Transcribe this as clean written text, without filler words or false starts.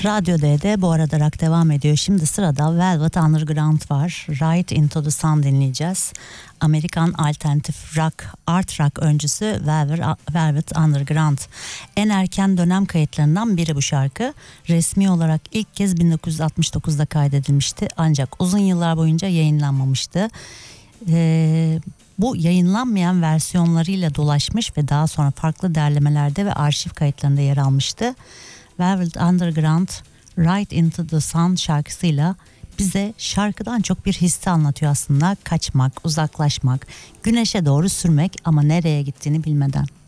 Radyo D'de bu arada rock devam ediyor. Şimdi sırada Velvet Underground var. Ride Into the Sun dinleyeceğiz. Amerikan alternatif rock, art rock öncüsü Velvet Underground. En erken dönem kayıtlarından biri bu şarkı. Resmi olarak ilk kez 1969'da kaydedilmişti. Ancak uzun yıllar boyunca yayınlanmamıştı. Bu yayınlanmayan versiyonlarıyla dolaşmış ve daha sonra farklı derlemelerde ve arşiv kayıtlarında yer almıştı. Velvet Underground Ride Into the Sun şarkısıyla bize şarkıdan çok bir hissi anlatıyor aslında. Kaçmak, uzaklaşmak, güneşe doğru sürmek ama nereye gittiğini bilmeden.